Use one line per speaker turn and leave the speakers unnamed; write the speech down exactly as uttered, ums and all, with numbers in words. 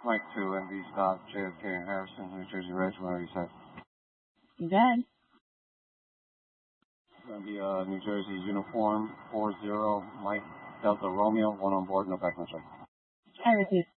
Mike two, M V stop, J F K and Harrison, New Jersey Reg, whenever you said.
You got it.
It's going to be uh, New Jersey Uniform four zero, Mike Delta Romeo, one on board, no background check.
I repeat.